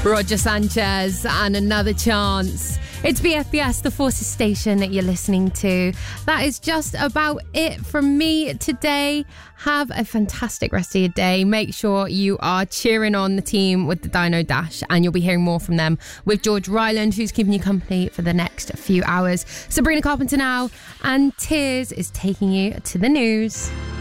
Roger Sanchez and Another Chance. It's BFBS, the Forces station that you're listening to. That is just about it from me today. Have a fantastic rest of your day. Make sure you are cheering on the team with the Dino Dash, and you'll be hearing more from them with George Ryland, who's keeping you company for the next few hours. Sabrina Carpenter now, and Tears is taking you to the news.